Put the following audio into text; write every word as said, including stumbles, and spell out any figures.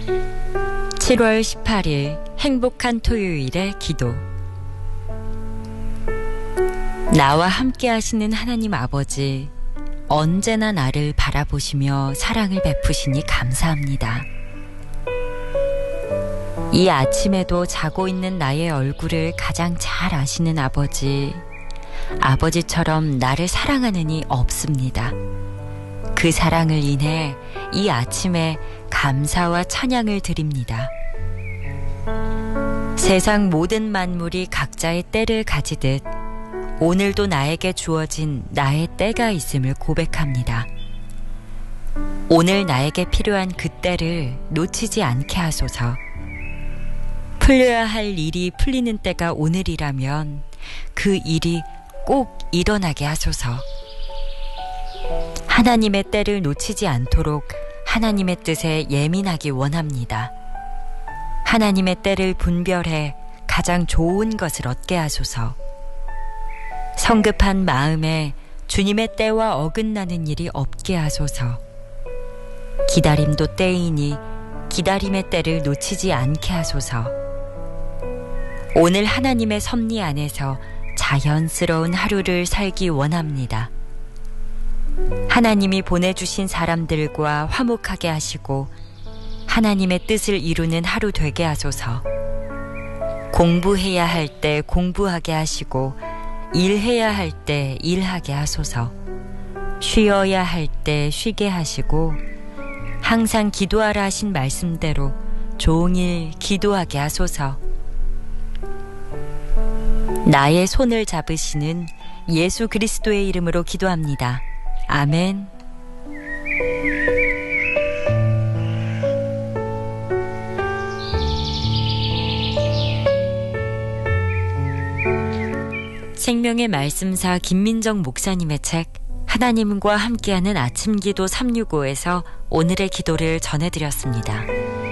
칠월 십팔일 행복한 토요일의 기도. 나와 함께 하시는 하나님 아버지, 언제나 나를 바라보시며 사랑을 베푸시니 감사합니다. 이 아침에도 자고 있는 나의 얼굴을 가장 잘 아시는 아버지, 아버지처럼 나를 사랑하는 이 없습니다. 그 사랑을 인해 이 아침에 감사와 찬양을 드립니다. 세상 모든 만물이 각자의 때를 가지듯 오늘도 나에게 주어진 나의 때가 있음을 고백합니다. 오늘 나에게 필요한 그 때를 놓치지 않게 하소서. 풀려야 할 일이 풀리는 때가 오늘이라면 그 일이 꼭 일어나게 하소서. 하나님의 때를 놓치지 않도록 하나님의 뜻에 예민하기 원합니다. 하나님의 때를 분별해 가장 좋은 것을 얻게 하소서. 성급한 마음에 주님의 때와 어긋나는 일이 없게 하소서. 기다림도 때이니 기다림의 때를 놓치지 않게 하소서. 오늘 하나님의 섭리 안에서 자연스러운 하루를 살기 원합니다. 하나님이 보내주신 사람들과 화목하게 하시고 하나님의 뜻을 이루는 하루 되게 하소서. 공부해야 할 때 공부하게 하시고 일해야 할 때 일하게 하소서. 쉬어야 할 때 쉬게 하시고 항상 기도하라 하신 말씀대로 종일 기도하게 하소서. 나의 손을 잡으시는 예수 그리스도의 이름으로 기도합니다. 아멘. 생명의 말씀사 김민정 목사님의 책 하나님과 함께하는 아침기도 삼육오에서 오늘의 기도를 전해드렸습니다.